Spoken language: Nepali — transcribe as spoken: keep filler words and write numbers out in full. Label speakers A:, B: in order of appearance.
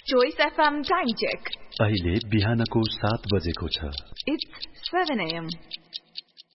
A: Choice F M time check.
B: अहिले बिहानको सात बजेको छ.
A: It's seven a m